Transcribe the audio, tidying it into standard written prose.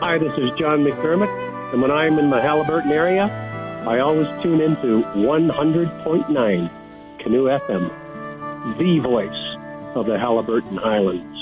Hi, this is John McDermott, and when I'm in the Haliburton area, I always tune into 100.9 Canoe FM, the voice of the Haliburton Highland.